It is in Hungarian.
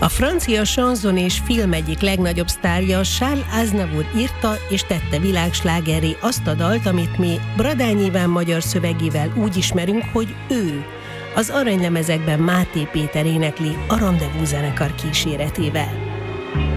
A francia chanson és film egyik legnagyobb sztárja, Charles Aznavour írta és tette világslágerré azt a dalt, amit mi Bradány Iván magyar szövegével úgy ismerünk, hogy ő. Az aranylemezekben Máté Péter énekli a Rendezvous zenekar kíséretével.